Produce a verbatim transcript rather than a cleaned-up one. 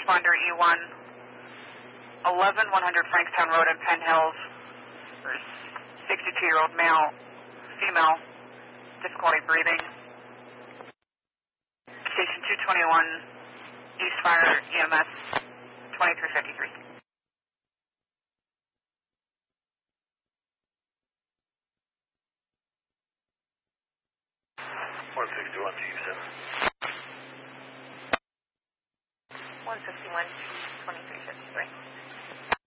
responder E one, eleven one hundred Frankstown Road in Penn Hills. There's sixty-two-year-old male, female, difficulty breathing. Station two twenty-one, East Fire E M S, twenty-three fifty-three. one sixty-one, Chief seven. one sixty-one, twenty-three fifty-three.